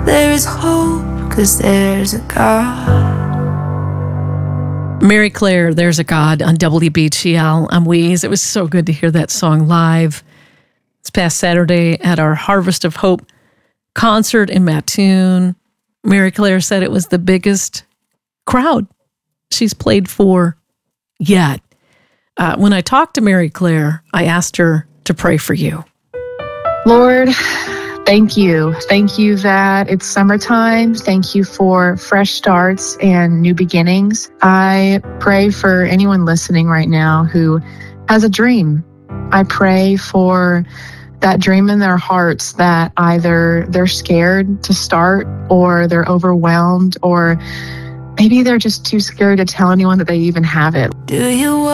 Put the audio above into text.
There is hope, 'cause there's a God. Mary Claire, There's a God on WBGL. I'm Weeze. It was so good to hear that song live. This past Saturday at our Harvest of Hope concert in Mattoon, Mary Claire said it was the biggest crowd she's played for yet. When I talked to Mary Claire, I asked her to pray for you. Lord, thank you. Thank you that it's summertime. Thank you for fresh starts and new beginnings. I pray for anyone listening right now who has a dream. I pray for that dream in their hearts that either they're scared to start or they're overwhelmed or maybe they're just too scared to tell anyone that they even have it. Do you